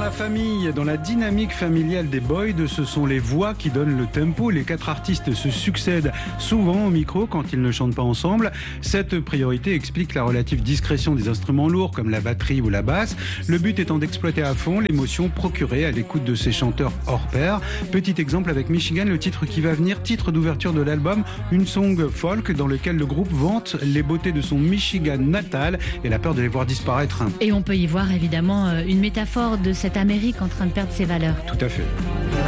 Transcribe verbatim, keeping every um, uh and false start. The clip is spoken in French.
la famille, dans la dynamique familiale des Boyd, ce sont les voix qui donnent le tempo. Les quatre artistes se succèdent souvent au micro quand ils ne chantent pas ensemble. Cette priorité explique la relative discrétion des instruments lourds comme la batterie ou la basse. Le but étant d'exploiter à fond l'émotion procurée à l'écoute de ces chanteurs hors pair. Petit exemple avec Michigan, le titre qui va venir, titre d'ouverture de l'album, une song folk dans lequel le groupe vante les beautés de son Michigan natal et la peur de les voir disparaître. Et on peut y voir évidemment une métaphore de cette Amérique en train de perdre ses valeurs. Tout à fait.